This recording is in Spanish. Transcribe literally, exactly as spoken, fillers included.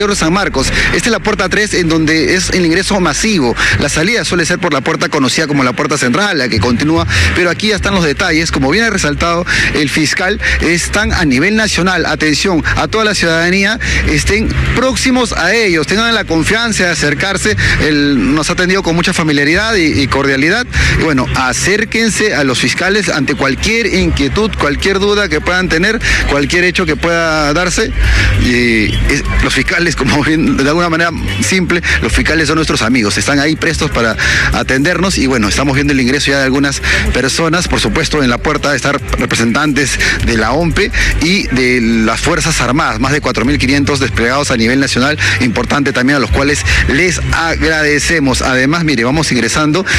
San Marcos. Esta es la puerta tres, en donde es el ingreso masivo. La salida suele ser por la puerta conocida como la puerta central, la que continúa, pero aquí ya están los detalles. Como bien ha resaltado el fiscal, están a nivel nacional. Atención a toda la ciudadanía, estén próximos a ellos, tengan la confianza de acercarse. Él nos ha atendido con mucha familiaridad y, y cordialidad. Y bueno, acérquense a los fiscales ante cualquier inquietud, cualquier duda que puedan tener, cualquier hecho que pueda darse. Y es, los fiscales, como bien, de alguna manera simple, los fiscales son nuestros amigos, están ahí prestos para atendernos. Y bueno, estamos viendo el ingreso ya de algunas personas. Por supuesto, en la puerta están representantes de la O M P E y de las Fuerzas Armadas, más de cuatro mil quinientos desplegados a nivel nacional, importante también, a los cuales les agradecemos. Además, mire, vamos ingresando